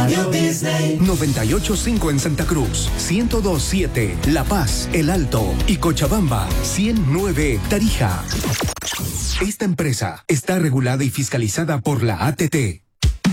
Radio Disney. 98.5 en Santa Cruz, 102.7 La Paz, El Alto y Cochabamba, 100.9 Tarija. Esta empresa está regulada y fiscalizada por la ATT.